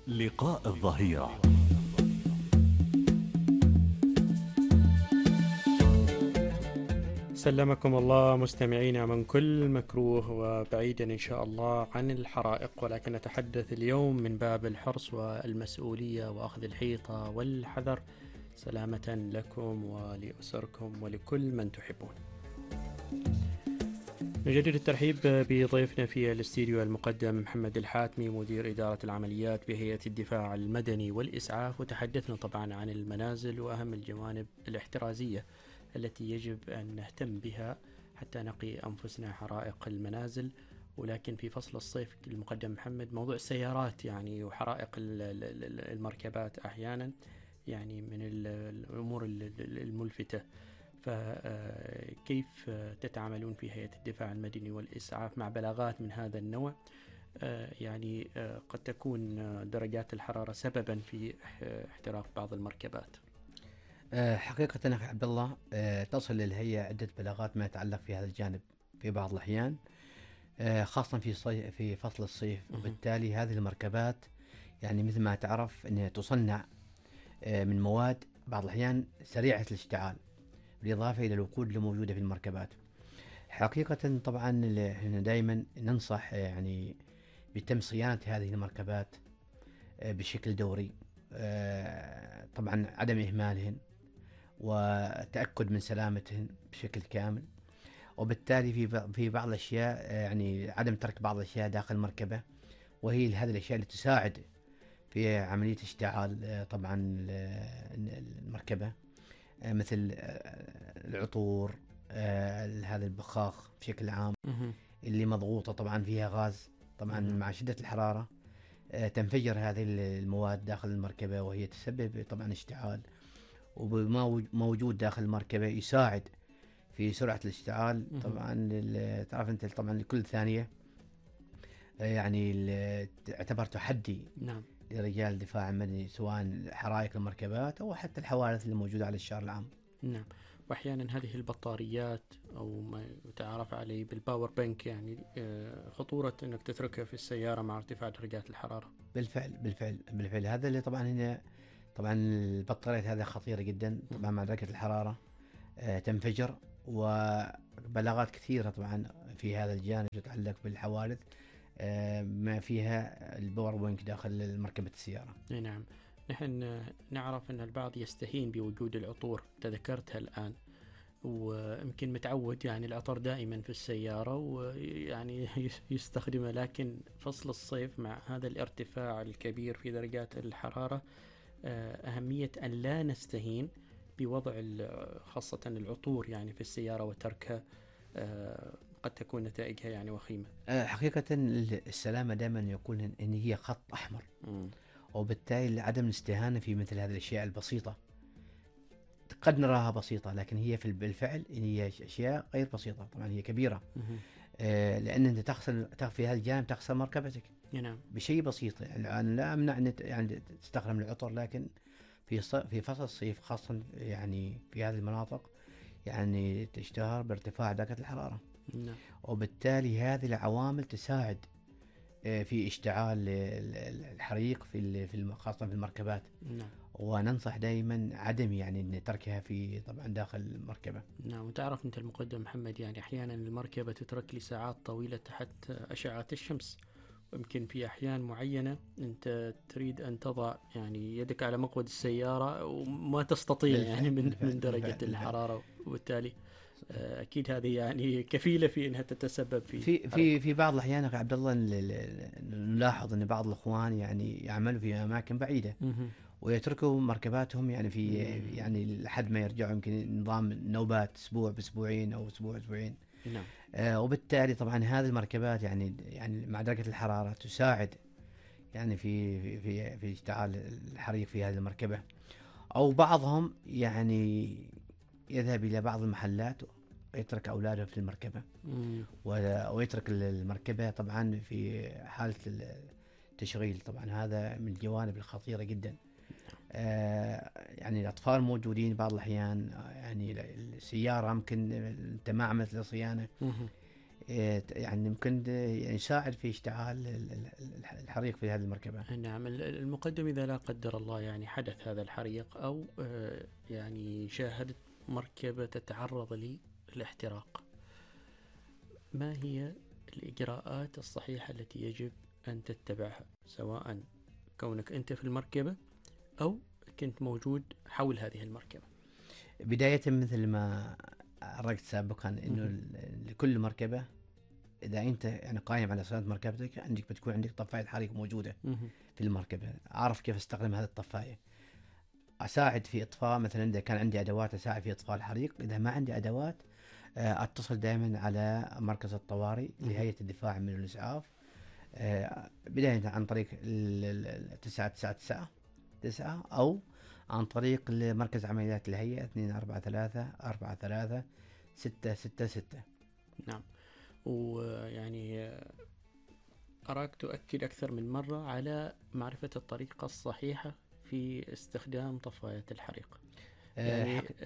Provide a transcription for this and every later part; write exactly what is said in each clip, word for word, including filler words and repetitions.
لقاء الظهيرة. سلمكم الله مستمعينا من كل مكروه وبعيدا إن شاء الله عن الحرائق، ولكن نتحدث اليوم من باب الحرص والمسؤولية وأخذ الحيطة والحذر سلامة لكم ولأسركم ولكل من تحبون. نجدد الترحيب بضيفنا في الاستديو المقدم محمد الحاتمي، مدير إدارة العمليات بهيئة الدفاع المدني والإسعاف، وتحدثنا طبعا عن المنازل وأهم الجوانب الاحترازية التي يجب أن نهتم بها حتى نقي أنفسنا حرائق المنازل. ولكن في فصل الصيف المقدم محمد، موضوع السيارات يعني وحرائق المركبات أحيانا يعني من الأمور الملفتة، فكيف تتعاملون في هيئة الدفاع المدني والإسعاف مع بلاغات من هذا النوع؟ يعني قد تكون درجات الحرارة سببا في احتراق بعض المركبات. حقيقة يا أخي عبد الله، تصل للهيئة عدة بلاغات ما يتعلق في هذا الجانب في بعض الأحيان، خاصة في صي... في فصل الصيف. وبالتالي هذه المركبات يعني مثل ما تعرف أنها تصنع من مواد بعض الأحيان سريعة الاشتعال، بالإضافة إلى الوقود اللي موجودة في المركبات. حقيقة طبعا احنا دائما ننصح يعني بتم صيانة هذه المركبات بشكل دوري، طبعا عدم إهمالهن وتأكد من سلامتهن بشكل كامل. وبالتالي في في بعض الأشياء يعني عدم ترك بعض الأشياء داخل المركبة، وهي هذه الأشياء اللي تساعد في عملية اشتعال طبعا المركبة، مثل العطور، هذا البخاخ بشكل عام اللي مضغوطة طبعا فيها غاز، طبعا مع شدة الحرارة تنفجر هذه المواد داخل المركبة، وهي تسبب طبعا اشتعال. وما موجود داخل المركبة يساعد في سرعة الاشتعال. طبعا تعرف انت طبعا لكل ثانية يعني تعتبر تحدي نعم. لرجال الدفاع المدني، سواء حرائق المركبات او حتى الحوادث اللي موجودة على الشارع العام. نعم. واحيانا هذه البطاريات او ما يتعارف عليه بالباور بانك يعني خطورة انك تتركها في السيارة مع ارتفاع درجات الحرارة. بالفعل بالفعل بالفعل هذا اللي طبعا هنا طبعا البطاريات هذه خطيرة جدا طبعا مع درجة الحرارة آه تنفجر، وبلاغات كثيرة طبعا في هذا الجانب تتعلق بالحوادث آه ما فيها الباور بانك داخل مركبة السيارة. نعم. نحن نعرف أن البعض يستهين بوجود العطور، تذكرتها الآن، ويمكن متعود يعني العطر دائما في السيارة ويعني يستخدمه، لكن فصل الصيف مع هذا الارتفاع الكبير في درجات الحرارة أهمية أن لا نستهين بوضع خاصة العطور يعني في السيارة وتركها، قد تكون نتائجها يعني وخيمة. حقيقة السلامة دائما يقول إن هي خط أحمر، م. وبالتالي عدم الاستهانة في مثل هذه الأشياء البسيطة قد نراها بسيطة، لكن هي في بالفعل هي أشياء غير بسيطة، طبعا هي كبيرة. آه لأن أنت تخسر في هذا الجانب تخسر مركبتك. نعم. بشيء بسيط. يعني أنا لا أمنع أن يعني تستخدم العطر، لكن في في فصل الصيف خاصة يعني في هذه المناطق يعني تشتهر بارتفاع درجة الحرارة. نعم. وبالتالي هذه العوامل تساعد في اشتعال الحريق في في خاصة في المركبات. نعم. وننصح دائما عدم يعني تركها في طبعا داخل المركبة. نعم. وتعرف أنت المقدم محمد، يعني أحيانا المركبة تترك لساعات طويلة تحت أشعة الشمس، ويمكن في أحيان معينة أنت تريد أن تضع يعني يدك على مقود السيارة وما تستطيع بالفعل يعني من بالفعل من درجة بالفعل الحرارة بالفعل. وبالتالي أكيد هذه يعني كفيلة في أنها تتسبب في في في في بعض الأحيان يا عبد الله نلاحظ أن بعض الإخوان يعني يعملوا في أماكن بعيدة ويتركوا مركباتهم يعني في يعني لحد ما يرجعوا، يمكن نظام نوبات أسبوع بأسبوعين أو أسبوع أسبوعين. نعم. آه وبالتالي طبعا هذه المركبات يعني يعني مع درجة الحرارة تساعد يعني في في في, في اشتعال الحريق في هذه المركبة. أو بعضهم يعني يذهب إلى بعض المحلات ويترك أولاده في المركبة، ويترك المركبة طبعا في حالة التشغيل. طبعا هذا من الجوانب الخطيرة جدا. آه يعني الأطفال موجودين بعض الأحيان، يعني السيارة ممكن أنت ما عملت له صيانة، آه، يعني يمكن يعني يساعد في اشتعال ال- ال- الحريق في هذه المركبة. نعم. المقدم إذا لا قدر الله يعني حدث هذا الحريق أو آه، يعني شاهدت مركبة تتعرض للاحتراق، ما هي الإجراءات الصحيحة التي يجب أن تتبعها، سواء كونك أنت في المركبة أو كنت موجود حول هذه المركبة؟ بداية مثل ما عرجت سابقا انه مهم. ال- لكل مركبة، اذا انت يعني قايم على صيانة مركبتك، عندك بتكون عندك طفاية حريق موجودة مهم. في المركبة. اعرف كيف استخدم هذه الطفاية، اساعد في اطفاء. مثلا اذا كان عندي ادوات اساعد في اطفاء الحريق، اذا ما عندي ادوات آه، اتصل دائما على مركز الطوارئ مهم. لهيئة الدفاع من الاسعاف، آه، بداية عن طريق تسعة تسعة تسعة تسعة أو عن طريق مركز عمليات الهيئة اثنين أربعة ثلاثة أربعة ثلاثة ستة ستة ستة. نعم. ويعني أراك تؤكد أكثر من مرة على معرفة الطريقة الصحيحة في استخدام طفاية الحريق. آه، حق... يعني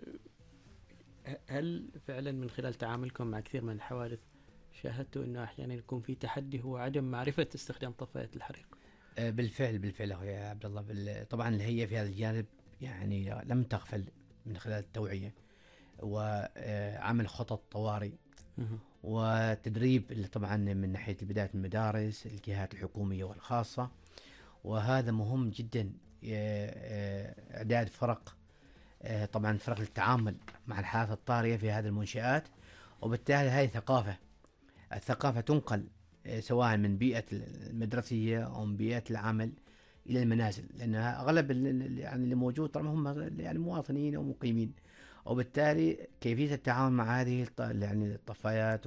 آه، هل فعلا من خلال تعاملكم مع كثير من الحوادث شاهدتوا أنه أحيانا يكون في تحدي هو عدم معرفة استخدام طفاية الحريق؟ آه، بالفعل بالفعل أخوي يا عبد الله. بال... طبعا الهيئة في هذا الجانب يعني لم تغفل من خلال التوعية وعمل خطط طوارئ مهم. وتدريب اللي طبعا من ناحية بداية المدارس، الجهات الحكومية والخاصة. وهذا مهم جدا، آه، آه، إعداد فرق، آه، طبعا فرق للتعامل مع الحالات الطارئة في هذه المنشآت. وبالتالي هذه ثقافة، الثقافة تنقل آه، سواء من بيئة المدرسية أو من بيئة العمل إلى المنازل، لأن أغلب ال- ال- يعني اللي موجود طبعا هم يعني مواطنين أو مقيمين. وبالتالي كيفية التعامل مع هذه الط- يعني الطفايات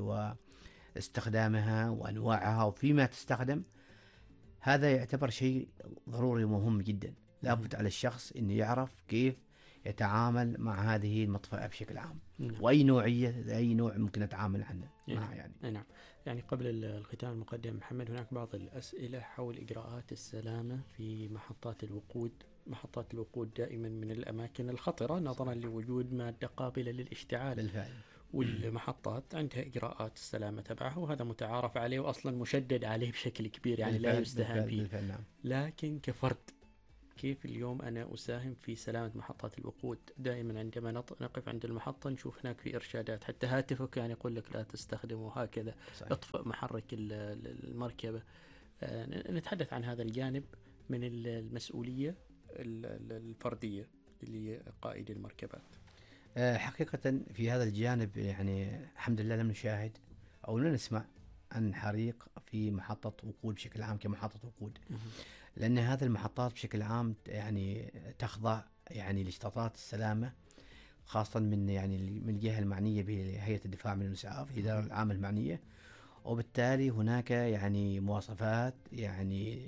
واستخدامها وأنواعها وفيما تستخدم، هذا يعتبر شيء ضروري ومهم جدا. مهم. لابد على الشخص انه يعرف كيف يتعامل مع هذه المطفأة بشكل عام، نعم. واي نوعية، اي نوع ممكن اتعامل عنه نعم. معه يعني. نعم. يعني قبل ال- الختام المقدم محمد، هناك بعض الأسئلة حول إجراءات السلامة في محطات الوقود. محطات الوقود دائما من الأماكن الخطرة نظرا لوجود مادة قابلة للاشتعال، بالفعل. والمحطات عندها إجراءات السلامة تبعها، وهذا متعارف عليه وأصلا مشدد عليه بشكل كبير، يعني لا بالفعل يستهان بالفعل فيه. بالفعل نعم. لكن كفرد، كيف اليوم أنا أساهم في سلامة محطات الوقود؟ دائما عندما نط- نقف عند المحطة نشوف هناك في إرشادات، حتى هاتفك يعني يقول لك لا تستخدمه هكذا، صحيح. اطفئ محرك ال- ال- المركبة. آه، ن- نتحدث عن هذا الجانب من ال- المسؤولية ال- ال- الفردية لقائد المركبات. آه، حقيقة في هذا الجانب يعني الحمد لله لم نشاهد او لا نسمع عن حريق في محطة وقود بشكل عام كمحطة وقود، مهم. لأن هذه المحطات بشكل عام يعني تخضع يعني لاشتراطات السلامة، خاصة من يعني من الجهة المعنية بهيئة الدفاع من الإسعاف، الإدارة مهم. العامة المعنية. وبالتالي هناك يعني مواصفات يعني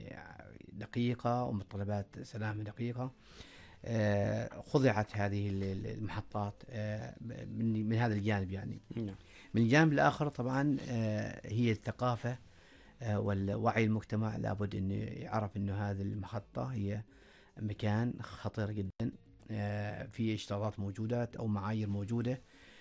دقيقة ومتطلبات سلامة دقيقة. آه، خضعت هذه ال- ال- المحطات آه، من من هذا الجانب يعني. نعم. من الجانب الآخر طبعا آه، هي الثقافة آه، والوعي المجتمع. لابد أن يعرف أنه هذه المحطة هي مكان خطير جدا، آه، في اشتراطات موجودة أو معايير موجودة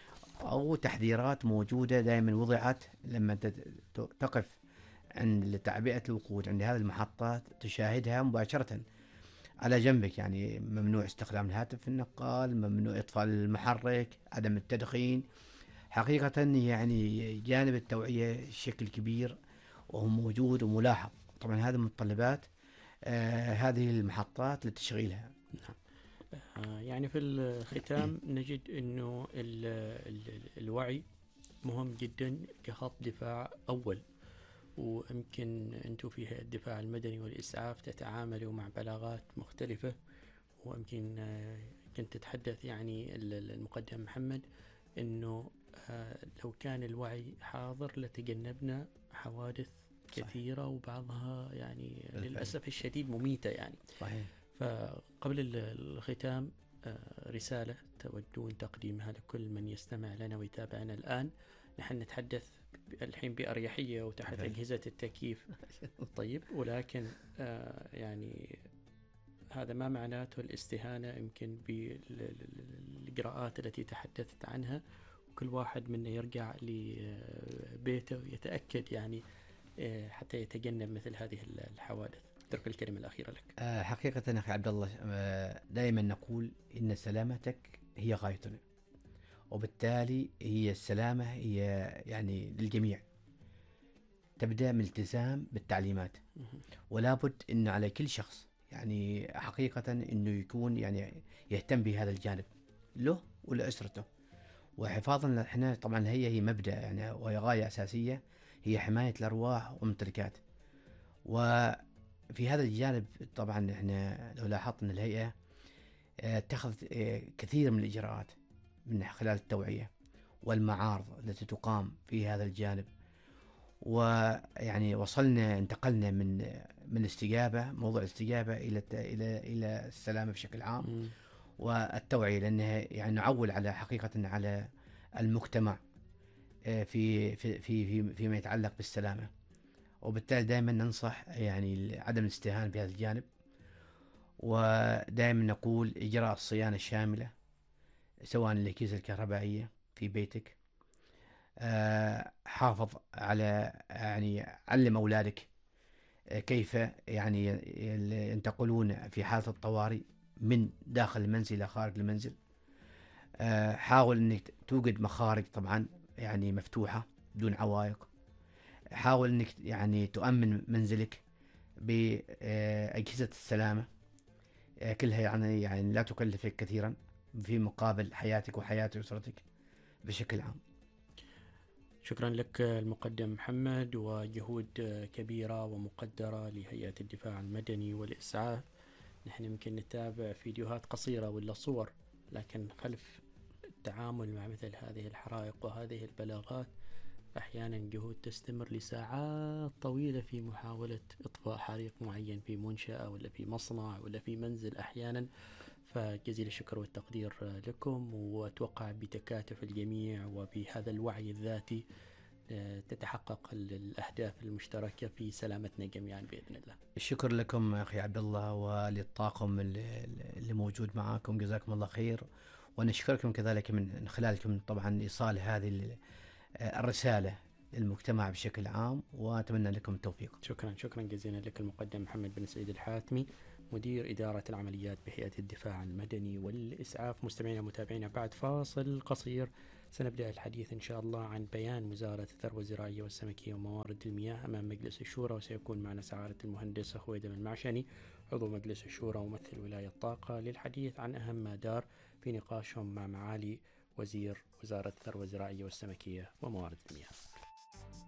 أو تحذيرات موجودة دائما وضعت لما تت- تقف عند تعبئة الوقود عند هذه المحطات، تشاهدها مباشرة على جنبك. يعني ممنوع استخدام الهاتف في النقال، ممنوع إطفاء المحرك، عدم التدخين. حقيقة يعني جانب التوعية شكل كبير وهو موجود وملاحظ. طبعا هذه متطلبات آه هذه المحطات لتشغيلها. نعم. آه، يعني في الختام نجد أنه ال ال الوعي مهم جدا كخط دفاع أول، ويمكن أنتم في هيئة الدفاع المدني والإسعاف تتعاملوا مع بلاغات مختلفة، ويمكن آه، كنت تتحدث يعني ال- ال- المقدم محمد أنه آه، لو كان الوعي حاضر لتجنبنا حوادث صحيح. كثيرة، وبعضها يعني بالفعل. للأسف الشديد مميتة يعني. صحيح. فقبل ال- الختام آه، رسالة تودون تقديمها لكل من يستمع لنا ويتابعنا الآن. نحن نتحدث الحين بأريحية وتحت بالفعل. أجهزة التكييف، طيب، ولكن آه، يعني هذا ما معناته الاستهانة يمكن بالإجراءات التي تحدثت عنها، كل واحد منا يرجع لبيته ويتأكد يعني آه، حتى يتجنب مثل هذه الحوادث. اترك الكلمة الأخيرة لك. آه، حقيقة أخي عبد الله، آه، دائما نقول إن سلامتك هي غايتنا، وبالتالي هي السلامة هي يعني للجميع، تبدأ من الالتزام بالتعليمات، مهم. ولا بد إنه على كل شخص يعني حقيقة إنه يكون يعني يهتم بهذا الجانب له ولأسرته. وحفاظا احنا طبعا هي هي مبدأ يعني وهي غاية أساسية، هي حماية الأرواح والممتلكات. وفي هذا الجانب طبعا احنا لو لاحظت ان الهيئة آه، اتخذت آه، كثير من الإجراءات من خلال التوعية والمعارض التي تقام في هذا الجانب. ويعني وصلنا انتقلنا من من الاستجابة، موضوع الاستجابة إلى الت- إلى إلى السلامة بشكل عام مم. والتوعية، لأنها يعني نعول على حقيقة على المجتمع آه، في في في في فيما يتعلق بالسلامة. وبالتالي دائما ننصح يعني عدم الاستهانة بهذا الجانب، ودائما نقول إجراء الصيانة الشاملة سواء الأجهزة الكهربائية في بيتك. آه، حافظ على يعني علم أولادك آه، كيف يعني ي- ينتقلون في حالة الطوارئ من داخل المنزل إلى خارج المنزل. آه، حاول أنك توجد مخارج طبعا يعني مفتوحة بدون عوائق. حاول أنك يعني تؤمن منزلك بأجهزة السلامة، آه، كلها يعني يعني لا تكلفك كثيرا في مقابل حياتك وحياة أسرتك بشكل عام. شكرا لك المقدم محمد، وجهود كبيرة ومقدرة لهيئة الدفاع المدني والإسعاف. نحن يمكن نتابع فيديوهات قصيرة ولا صور، لكن خلف التعامل مع مثل هذه الحرائق وهذه البلاغات أحيانا جهود تستمر لساعات طويلة في محاولة إطفاء حريق معين في منشأة ولا في مصنع ولا في منزل أحيانا. فجزيل الشكر والتقدير لكم، وأتوقع بتكاتف الجميع وبهذا الوعي الذاتي تتحقق الأهداف المشتركة في سلامتنا جميعا بإذن الله. الشكر لكم أخي عبد الله وللطاقم اللي اللي موجود معاكم، جزاكم الله خير. ونشكركم كذلك من خلالكم طبعا إيصال هذه ال- الرسالة للمجتمع بشكل عام، وأتمنى لكم التوفيق. شكرا شكرا جزيلا لك المقدم محمد بن سعيد الحاتمي، مدير إدارة العمليات بهيئة الدفاع المدني والإسعاف. مستمعينا ومتابعينا، بعد فاصل قصير سنبدأ الحديث إن شاء الله عن بيان وزارة الثروة الزراعية والسمكية وموارد المياه أمام مجلس الشورى، وسيكون معنا سعادة المهندس خويدم المعشني عضو مجلس الشورى وممثل ولاية طاقة للحديث عن أهم ما دار في نقاشهم مع معالي وزير وزارة الثروة الزراعية والسمكية وموارد المياه.